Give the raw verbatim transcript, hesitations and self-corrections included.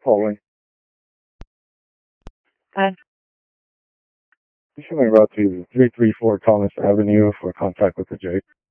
Calling. Hi. You should be about to three three four Thomas Avenue for contact with the J.